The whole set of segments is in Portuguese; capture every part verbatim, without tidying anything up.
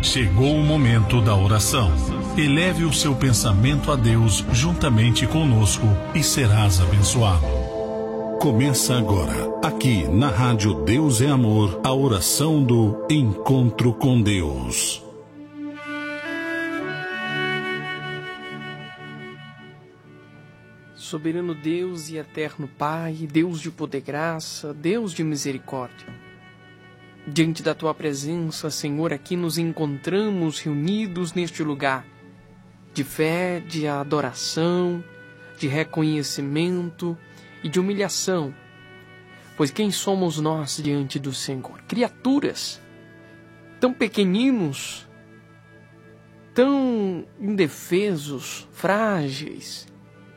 Chegou o momento da oração. Eleve o seu pensamento a Deus juntamente conosco e serás abençoado. Começa agora, aqui na Rádio Deus é Amor, a oração do Encontro com Deus. Soberano Deus e eterno Pai, Deus de poder e graça, Deus de misericórdia. Diante da Tua presença, Senhor, aqui nos encontramos reunidos neste lugar de fé, de adoração, de reconhecimento e de humilhação. Pois quem somos nós diante do Senhor? Criaturas tão pequeninos, tão indefesos, frágeis.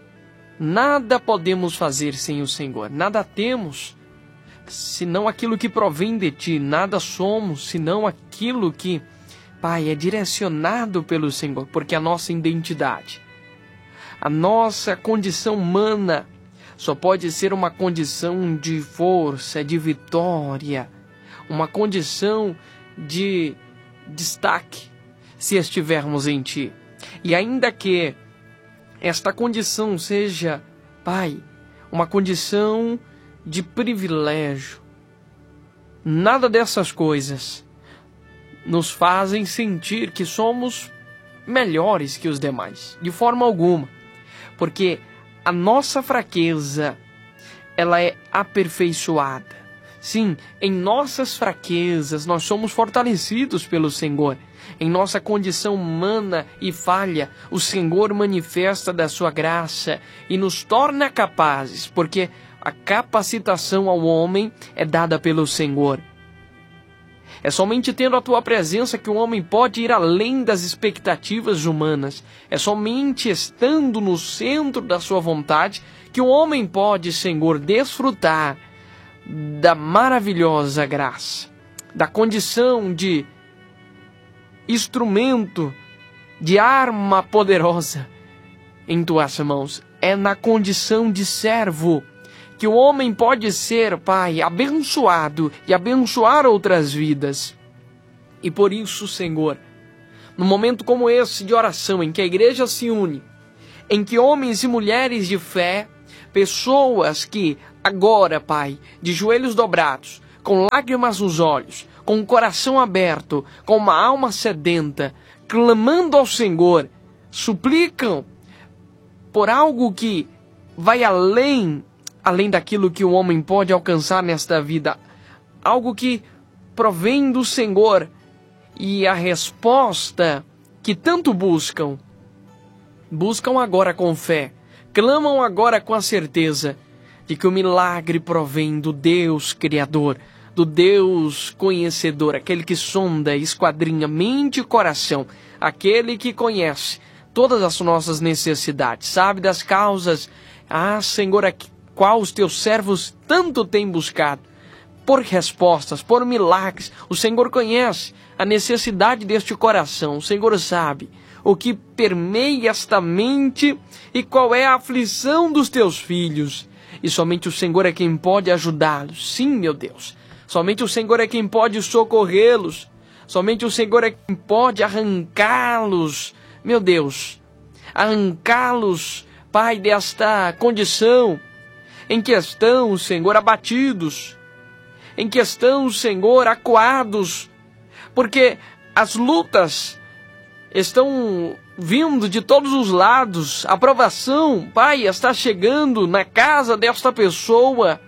Nada podemos fazer sem o Senhor, nada temos senão aquilo que provém de Ti, nada somos senão aquilo que, Pai, é direcionado pelo Senhor, porque a nossa identidade, a nossa condição humana só pode ser uma condição de força, de vitória, uma condição de destaque, se estivermos em Ti. E ainda que esta condição seja, Pai, uma condição de privilégio, nada dessas coisas nos fazem sentir que somos melhores que os demais, de forma alguma, porque a nossa fraqueza, ela é aperfeiçoada. Sim, em nossas fraquezas nós somos fortalecidos pelo Senhor. Em nossa condição humana e falha, o Senhor manifesta da sua graça e nos torna capazes, porque a capacitação ao homem é dada pelo Senhor. É somente tendo a Tua presença que o homem pode ir além das expectativas humanas. É somente estando no centro da Sua vontade que o homem pode, Senhor, desfrutar da maravilhosa graça, da condição de instrumento, de arma poderosa em Tuas mãos. É na condição de servo que o homem pode ser, Pai, abençoado e abençoar outras vidas. E por isso, Senhor, num momento como esse de oração, em que a igreja se une, em que homens e mulheres de fé, pessoas que agora, Pai, de joelhos dobrados, com lágrimas nos olhos, com o coração aberto, com uma alma sedenta, clamando ao Senhor, suplicam por algo que vai além, além daquilo que o homem pode alcançar nesta vida, algo que provém do Senhor, e a resposta que tanto buscam, buscam agora com fé, clamam agora com a certeza de que o milagre provém do Deus Criador, do Deus conhecedor, aquele que sonda, esquadrinha mente e coração, aquele que conhece todas as nossas necessidades, sabe das causas, ah, Senhor, a qual os Teus servos tanto têm buscado, por respostas, por milagres. O Senhor conhece a necessidade deste coração, o Senhor sabe o que permeia esta mente e qual é a aflição dos Teus filhos. E somente o Senhor é quem pode ajudá-los. Sim, meu Deus. Somente o Senhor é quem pode socorrê-los. Somente o Senhor é quem pode arrancá-los, meu Deus, arrancá-los, Pai, desta condição em que estão, Senhor, abatidos, em que estão, Senhor, acuados, porque as lutas estão vindo de todos os lados, a provação, Pai, está chegando na casa desta pessoa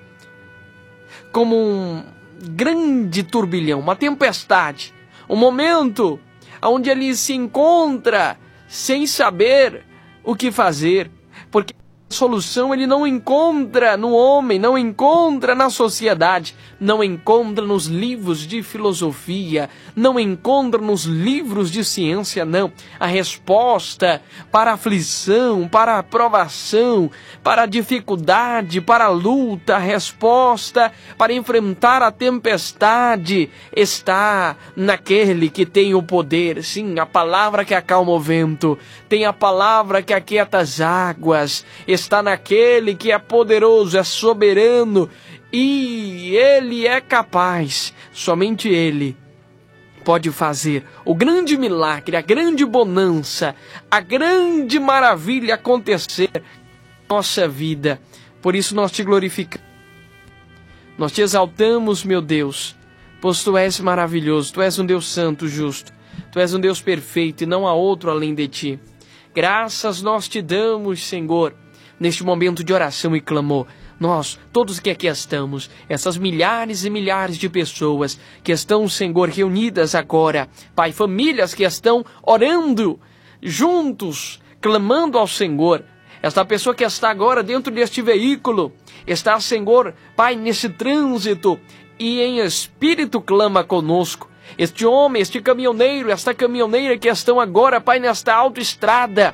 como um grande turbilhão, uma tempestade, um momento onde ele se encontra sem saber o que fazer, porque a solução ele não encontra no homem, não encontra na sociedade, não encontra nos livros de filosofia, não encontra nos livros de ciência, não. A resposta para a aflição, para a provação, para a dificuldade, para a luta, a resposta para enfrentar a tempestade está naquele que tem o poder. Sim, a palavra que acalma o vento, tem a palavra que aquieta as águas, está naquele que é poderoso, é soberano, e Ele é capaz, somente Ele pode fazer o grande milagre, a grande bonança, a grande maravilha acontecer na nossa vida. Por isso nós te glorificamos, nós te exaltamos, meu Deus, pois Tu és maravilhoso, Tu és um Deus santo, justo, Tu és um Deus perfeito e não há outro além de Ti. Graças nós te damos, Senhor, neste momento de oração e clamor. Nós, todos que aqui estamos, essas milhares e milhares de pessoas que estão, Senhor, reunidas agora, Pai, famílias que estão orando juntos, clamando ao Senhor. Esta pessoa que está agora dentro deste veículo, está, Senhor, Pai, nesse trânsito e em espírito clama conosco. Este homem, este caminhoneiro, esta caminhoneira que estão agora, Pai, nesta autoestrada,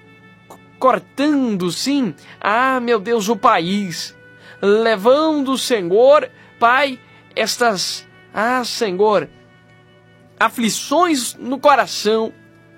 cortando, sim, ah, meu Deus, o país, levando, Senhor, Pai, estas, ah, Senhor, aflições no coração,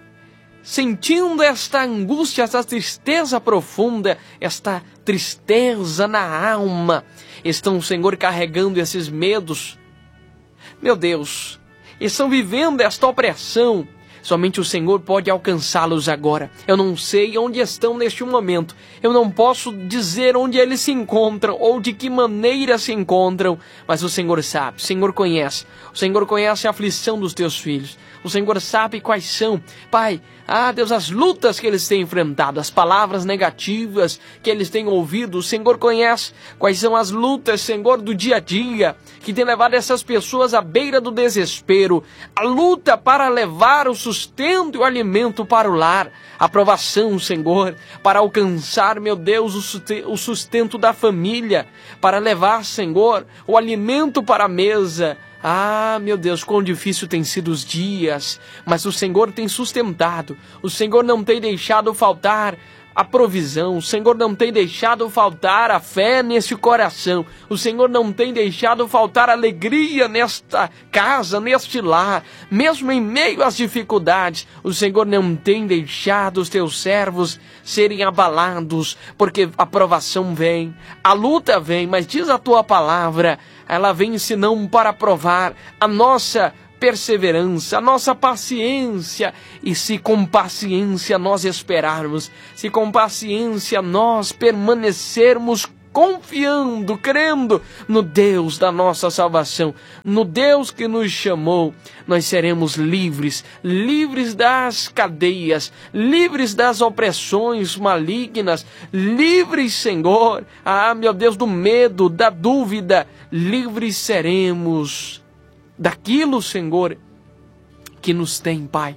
sentindo esta angústia, esta tristeza profunda, esta tristeza na alma, estão, Senhor, carregando esses medos, meu Deus, estão vivendo esta opressão. Somente o Senhor pode alcançá-los agora. Eu não sei onde estão neste momento. Eu não posso dizer onde eles se encontram ou de que maneira se encontram. Mas o Senhor sabe, o Senhor conhece. O Senhor conhece a aflição dos teus filhos. O Senhor sabe quais são, Pai, ah, Deus, as lutas que eles têm enfrentado, as palavras negativas que eles têm ouvido. O Senhor conhece quais são as lutas, Senhor, do dia a dia, que tem levado essas pessoas à beira do desespero. A luta para levar o sustento e o alimento para o lar. A provação, Senhor, para alcançar, meu Deus, o sustento da família. Para levar, Senhor, o alimento para a mesa. Ah, meu Deus, quão difícil tem sido os dias, mas o Senhor tem sustentado, o Senhor não tem deixado faltar a provisão, o Senhor não tem deixado faltar a fé nesse coração, o Senhor não tem deixado faltar alegria nesta casa, neste lar, mesmo em meio às dificuldades, o Senhor não tem deixado os teus servos serem abalados, porque a provação vem, a luta vem, mas diz a tua palavra, ela vem senão para provar a nossa perseverança, a nossa paciência, e se com paciência nós esperarmos, se com paciência nós permanecermos confiando, crendo no Deus da nossa salvação, no Deus que nos chamou, nós seremos livres, livres das cadeias, livres das opressões malignas, livres, Senhor, ah, meu Deus, do medo, da dúvida, livres seremos daquilo, Senhor, que nos tem, Pai,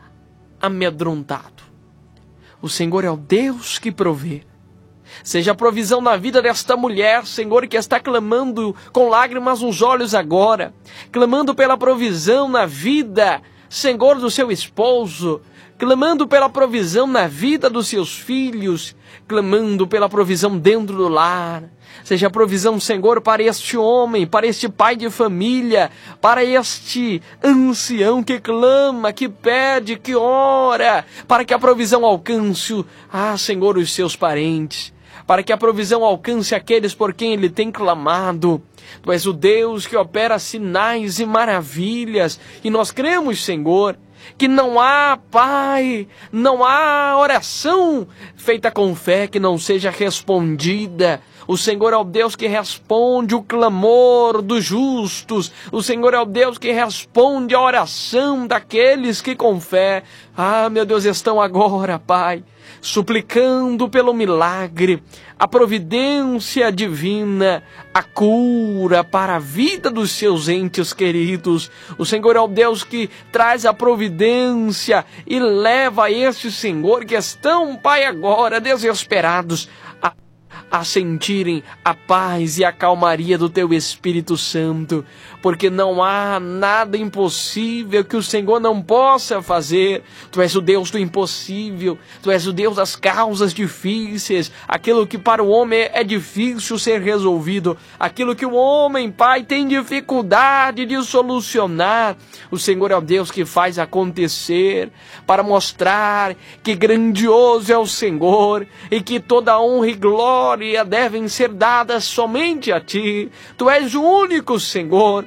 amedrontado. O Senhor é o Deus que provê. Seja a provisão na vida desta mulher, Senhor, que está clamando com lágrimas nos olhos agora, clamando pela provisão na vida, Senhor, do seu esposo, clamando pela provisão na vida dos seus filhos, clamando pela provisão dentro do lar. Seja a provisão, Senhor, para este homem, para este pai de família, para este ancião que clama, que pede, que ora, para que a provisão alcance, ah, Senhor, os seus parentes, para que a provisão alcance aqueles por quem ele tem clamado. Tu és o Deus que opera sinais e maravilhas, e nós cremos, Senhor, que não há, Pai, não há oração feita com fé que não seja respondida. O Senhor é o Deus que responde o clamor dos justos. O Senhor é o Deus que responde a oração daqueles que com fé, ah, meu Deus, estão agora, Pai, suplicando pelo milagre, a providência divina, a cura para a vida dos seus entes queridos. O Senhor é o Deus que traz a providência e leva a estes, Senhor, que estão, Pai, agora desesperados, a a sentirem a paz e a calmaria do Teu Espírito Santo, porque não há nada impossível que o Senhor não possa fazer. Tu és o Deus do impossível, Tu és o Deus das causas difíceis, aquilo que para o homem é difícil ser resolvido, aquilo que o homem, Pai, tem dificuldade de solucionar. O Senhor é o Deus que faz acontecer, para mostrar que grandioso é o Senhor, e que toda honra e glória devem ser dadas somente a Ti. Tu és o único, Senhor,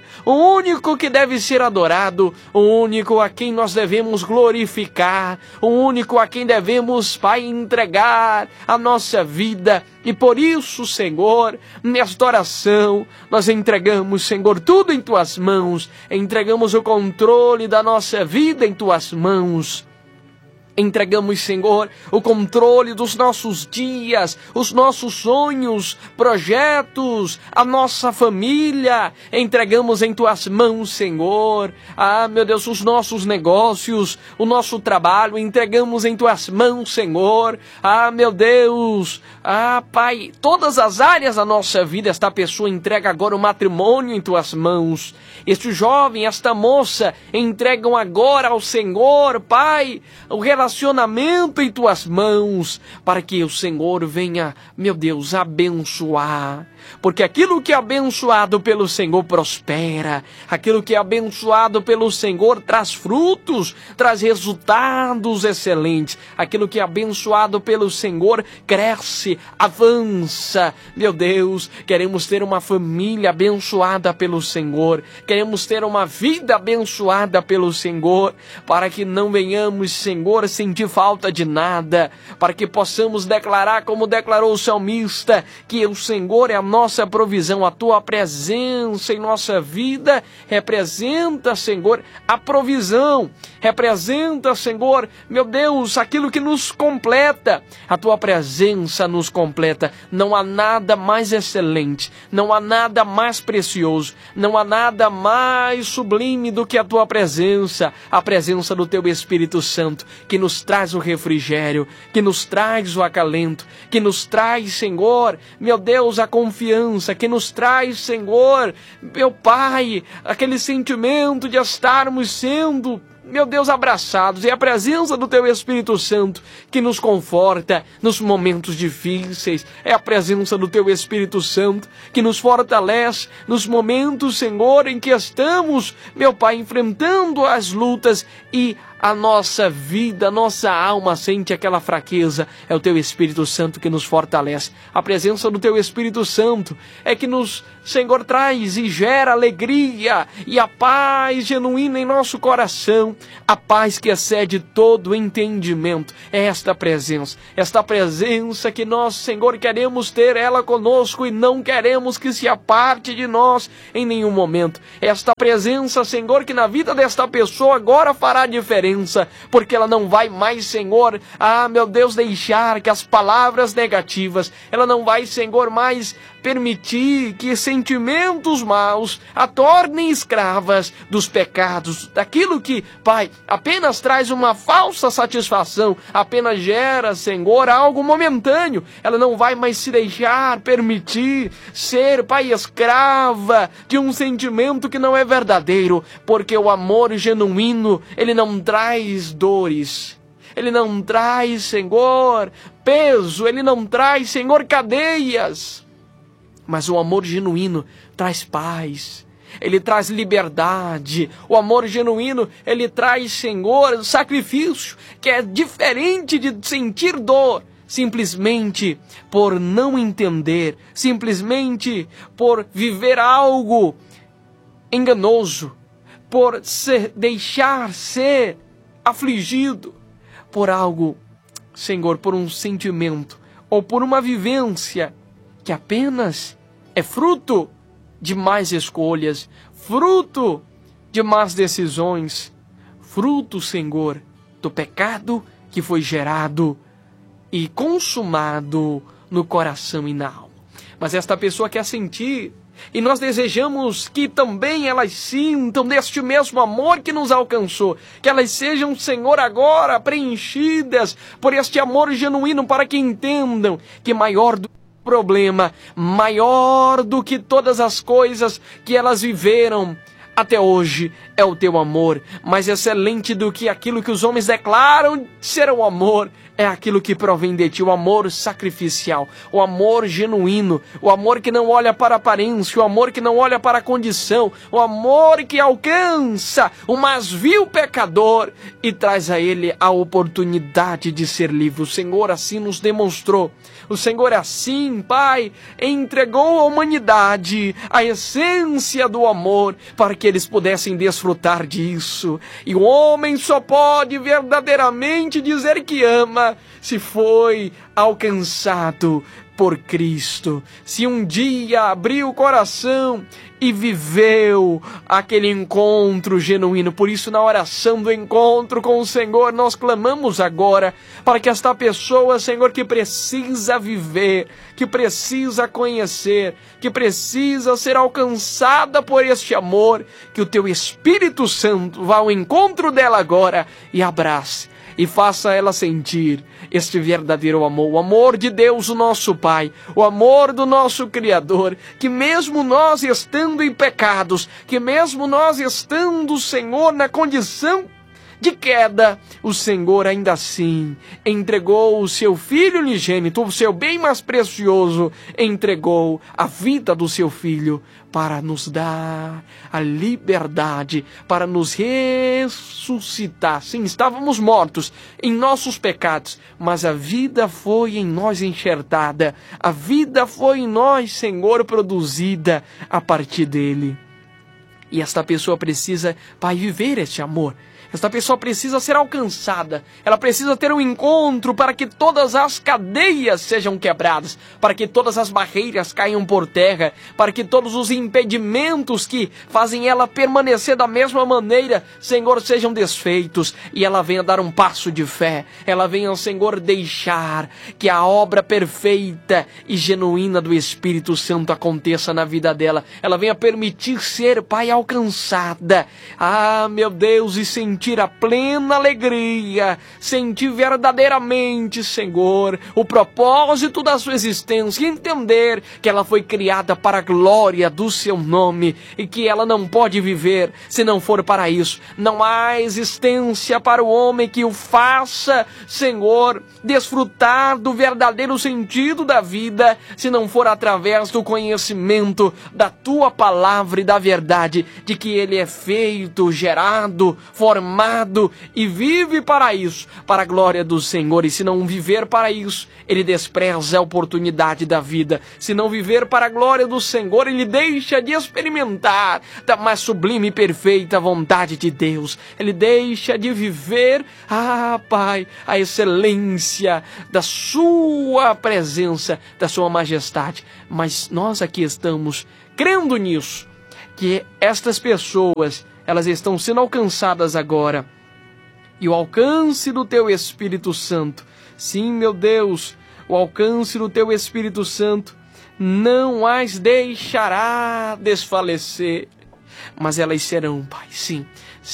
o único que deve ser adorado, o único a quem nós devemos glorificar, o único a quem devemos, Pai, entregar a nossa vida. E por isso, Senhor, nesta oração, nós entregamos, Senhor, tudo em Tuas mãos, entregamos o controle da nossa vida em Tuas mãos. Entregamos, Senhor, o controle dos nossos dias, os nossos sonhos, projetos, a nossa família. Entregamos em Tuas mãos, Senhor. Ah, meu Deus, os nossos negócios, o nosso trabalho, entregamos em Tuas mãos, Senhor. Ah, meu Deus, ah, Pai, todas as áreas da nossa vida, esta pessoa entrega agora o matrimônio em Tuas mãos. Este jovem, esta moça, entregam agora ao Senhor, Pai, o relacionamento relacionamento em Tuas mãos, para que o Senhor venha, meu Deus, abençoar. Porque aquilo que é abençoado pelo Senhor prospera, aquilo que é abençoado pelo Senhor traz frutos, traz resultados excelentes, aquilo que é abençoado pelo Senhor cresce, avança. Meu Deus, queremos ter uma família abençoada pelo Senhor, queremos ter uma vida abençoada pelo Senhor, para que não venhamos, Senhor, sentir falta de nada, para que possamos declarar, como declarou o salmista, que o Senhor é a nossa provisão, a Tua presença em nossa vida representa, Senhor, a provisão, representa, Senhor, meu Deus, aquilo que nos completa. A Tua presença nos completa. Não há nada mais excelente, não há nada mais precioso, não há nada mais sublime do que a Tua presença, a presença do Teu Espírito Santo, que nos traz o refrigério, que nos traz o acalento, que nos traz, Senhor, meu Deus, a confiança, que nos traz, Senhor, meu Pai, aquele sentimento de estarmos sendo, meu Deus, abraçados, e a presença do Teu Espírito Santo que nos conforta nos momentos difíceis, é a presença do Teu Espírito Santo que nos fortalece nos momentos, Senhor, em que estamos, meu Pai, enfrentando as lutas e a nossa vida, a nossa alma sente aquela fraqueza. É o Teu Espírito Santo que nos fortalece. A presença do Teu Espírito Santo é que nos, Senhor, traz e gera alegria e a paz genuína em nosso coração. A paz que excede todo entendimento. É esta presença. Esta presença que nós, Senhor, queremos ter ela conosco e não queremos que se aparte de nós em nenhum momento. Esta presença, Senhor, que na vida desta pessoa agora fará diferença. Porque ela não vai mais, Senhor, ah, meu Deus, deixar que as palavras negativas, ela não vai, Senhor, mais permitir que sentimentos maus a tornem escravas dos pecados, daquilo que, Pai, apenas traz uma falsa satisfação, apenas gera, Senhor, algo momentâneo. Ela não vai mais se deixar permitir ser, Pai, escrava de um sentimento que não é verdadeiro, porque o amor genuíno, ele não traz dores. Ele não traz, Senhor, peso. Ele não traz, Senhor, cadeias. Mas o amor genuíno traz paz. Ele traz liberdade. O amor genuíno, ele traz, Senhor, sacrifício, que é diferente de sentir dor. Simplesmente por não entender. Simplesmente por viver algo enganoso. Por ser, deixar ser afligido por algo, Senhor, por um sentimento ou por uma vivência que apenas é fruto de más escolhas, fruto de más decisões, fruto, Senhor, do pecado que foi gerado e consumado no coração e na alma. Mas esta pessoa quer sentir, e nós desejamos que também elas sintam deste mesmo amor que nos alcançou, que elas sejam, Senhor, agora preenchidas por este amor genuíno, para que entendam que maior do problema, maior do que todas as coisas que elas viveram até hoje, é o Teu amor. Mais excelente do que aquilo que os homens declaram ser o amor, é aquilo que provém de ti, o amor sacrificial, o amor genuíno, o amor que não olha para a aparência, o amor que não olha para a condição, o amor que alcança o mais vil pecador e traz a ele a oportunidade de ser livre. O Senhor assim nos demonstrou. O Senhor assim, Pai, entregou à humanidade a essência do amor para que eles pudessem desfrutar disso. E o homem só pode verdadeiramente dizer que ama se foi alcançado por Cristo, se um dia abriu o coração e viveu aquele encontro genuíno. Por isso, na oração do encontro com o Senhor, nós clamamos agora para que esta pessoa, Senhor, que precisa viver, que precisa conhecer, que precisa ser alcançada por este amor, que o Teu Espírito Santo vá ao encontro dela agora e abrace e faça ela sentir este verdadeiro amor, o amor de Deus, o nosso Pai, o amor do nosso Criador, que mesmo nós estando em pecados, que mesmo nós estando, Senhor, na condição de queda, o Senhor ainda assim entregou o seu Filho unigênito, o seu bem mais precioso, entregou a vida do seu Filho para nos dar a liberdade, para nos ressuscitar. Sim, estávamos mortos em nossos pecados, mas a vida foi em nós enxertada, a vida foi em nós, Senhor, produzida a partir dele. E esta pessoa precisa, Pai, viver este amor. Esta pessoa precisa ser alcançada, ela precisa ter um encontro para que todas as cadeias sejam quebradas, para que todas as barreiras caiam por terra, para que todos os impedimentos que fazem ela permanecer da mesma maneira, Senhor, sejam desfeitos, e ela venha dar um passo de fé, ela venha, Senhor, deixar que a obra perfeita e genuína do Espírito Santo aconteça na vida dela, ela venha permitir ser, Pai, alcançada, ah, meu Deus, e sentir sentir a plena alegria, sentir verdadeiramente, Senhor, o propósito da sua existência, e entender que ela foi criada para a glória do seu nome e que ela não pode viver se não for para isso. Não há existência para o homem que o faça, Senhor, desfrutar do verdadeiro sentido da vida se não for através do conhecimento da tua palavra e da verdade de que ele é feito, gerado, formado e vive para isso, para a glória do Senhor. E se não viver para isso, ele despreza a oportunidade da vida. Se não viver para a glória do Senhor, ele deixa de experimentar da mais sublime e perfeita vontade de Deus. Ele deixa de viver, ah, Pai, a excelência da sua presença, da sua majestade. Mas nós aqui estamos crendo nisso, que estas pessoas, elas estão sendo alcançadas agora. E o alcance do Teu Espírito Santo, sim, meu Deus, o alcance do Teu Espírito Santo não as deixará desfalecer. Mas elas serão, Pai, sim,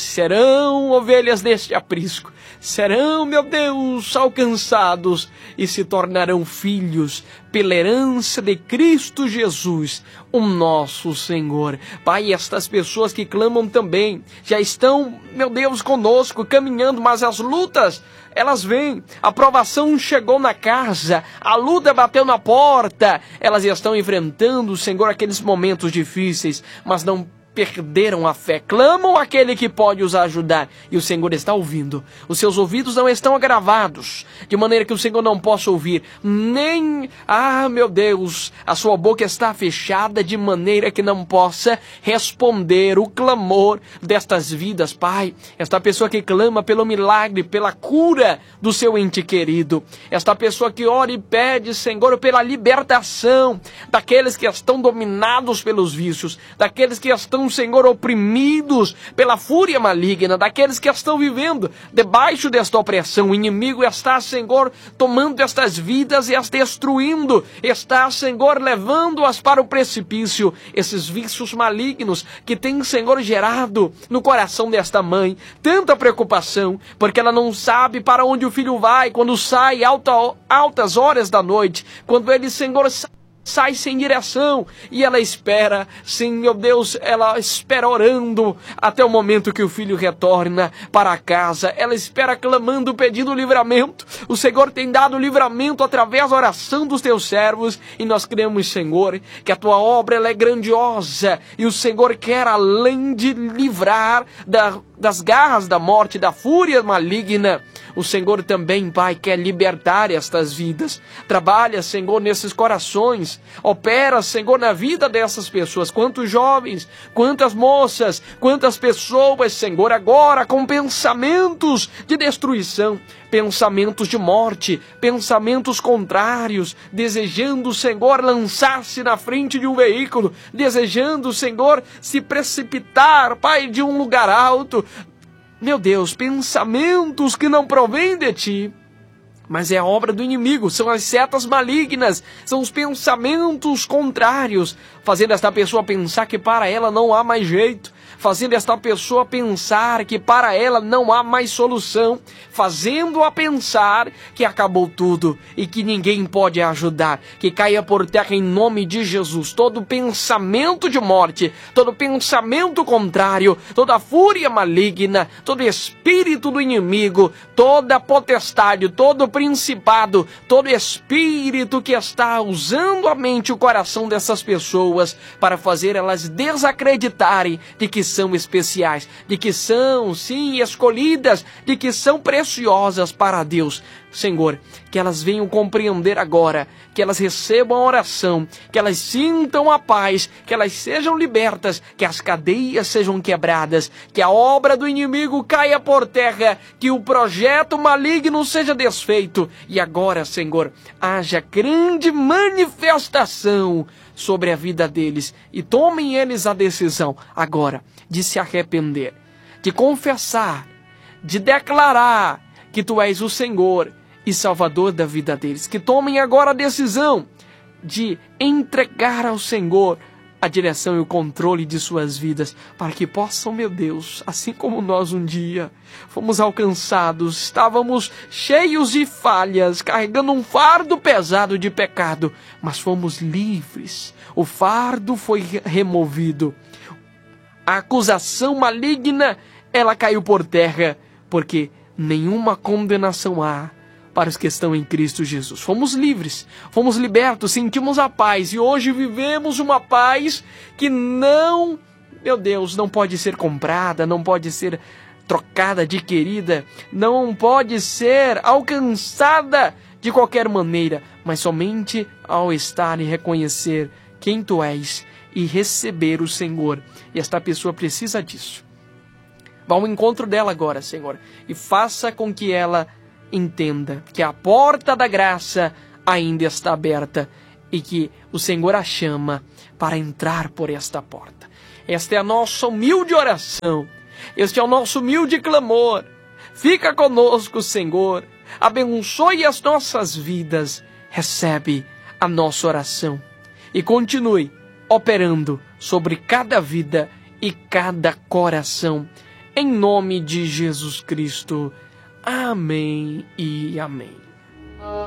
serão ovelhas deste aprisco. Serão, meu Deus, alcançados e se tornarão filhos pela herança de Cristo Jesus, o nosso Senhor. Pai, estas pessoas que clamam também já estão, meu Deus, conosco, caminhando, mas as lutas, elas vêm. A provação chegou na casa, a luta bateu na porta. Elas estão enfrentando, Senhor, aqueles momentos difíceis, mas não perderam a fé, clamam aquele que pode os ajudar, e o Senhor está ouvindo. Os seus ouvidos não estão agravados, de maneira que o Senhor não possa ouvir, nem, ah, meu Deus, a sua boca está fechada, de maneira que não possa responder o clamor destas vidas. Pai, esta pessoa que clama pelo milagre, pela cura do seu ente querido, esta pessoa que ora e pede, Senhor, pela libertação daqueles que estão dominados pelos vícios, daqueles que estão, Senhor, oprimidos pela fúria maligna, daqueles que estão vivendo debaixo desta opressão. O inimigo está, Senhor, tomando estas vidas e as destruindo, está, Senhor, levando-as para o precipício. Esses vícios malignos que têm, Senhor, gerado no coração desta mãe tanta preocupação, porque ela não sabe para onde o filho vai, quando sai alta, altas horas da noite, quando ele, Senhor, sai sai sem direção, e ela espera, sim, meu Deus, ela espera orando até o momento que o filho retorna para casa. Ela espera clamando, pedindo livramento. O Senhor tem dado livramento através da oração dos teus servos, e nós cremos, Senhor, que a tua obra ela é grandiosa, e o Senhor quer, além de livrar da, das garras da morte, da fúria maligna, o Senhor também, Pai, quer libertar estas vidas. Trabalha, Senhor, nesses corações. Opera, Senhor, na vida dessas pessoas. Quantos jovens, quantas moças, quantas pessoas, Senhor, agora com pensamentos de destruição, pensamentos de morte, pensamentos contrários, desejando, Senhor, lançar-se na frente de um veículo, desejando, Senhor, se precipitar, Pai, de um lugar alto. Meu Deus, pensamentos que não provêm de Ti, mas é a obra do inimigo, são as setas malignas, são os pensamentos contrários, fazendo esta pessoa pensar que para ela não há mais jeito, fazendo esta pessoa pensar que para ela não há mais solução, fazendo-a pensar que acabou tudo e que ninguém pode ajudar, que caia por terra em nome de Jesus todo pensamento de morte, todo pensamento contrário, toda fúria maligna, todo espírito do inimigo, toda potestade, todo principado, todo espírito que está usando a mente e o coração dessas pessoas para fazer elas desacreditarem de que são especiais, de que são, sim, escolhidas, de que são preciosas para Deus. Senhor, que elas venham compreender agora, que elas recebam a oração, que elas sintam a paz, que elas sejam libertas, que as cadeias sejam quebradas, que a obra do inimigo caia por terra, que o projeto maligno seja desfeito. E agora, Senhor, haja grande manifestação sobre a vida deles, e tomem eles a decisão agora de se arrepender, de confessar, de declarar que Tu és o Senhor e Salvador da vida deles. Que tomem agora a decisão de entregar ao Senhor a direção e o controle de suas vidas, para que possam, meu Deus, assim como nós um dia fomos alcançados, estávamos cheios de falhas, carregando um fardo pesado de pecado, mas fomos livres, o fardo foi removido, a acusação maligna, ela caiu por terra, porque nenhuma condenação há para os que estão em Cristo Jesus. Fomos livres, fomos libertos, sentimos a paz, e hoje vivemos uma paz que não, meu Deus, não pode ser comprada, não pode ser trocada, adquirida, não pode ser alcançada de qualquer maneira, mas somente ao estar e reconhecer quem Tu és e receber o Senhor. E esta pessoa precisa disso. Vá ao encontro dela agora, Senhor, e faça com que ela entenda que a porta da graça ainda está aberta e que o Senhor a chama para entrar por esta porta. Esta é a nossa humilde oração, este é o nosso humilde clamor. Fica conosco, Senhor, abençoe as nossas vidas, recebe a nossa oração e continue operando sobre cada vida e cada coração, em nome de Jesus Cristo. Amém e amém.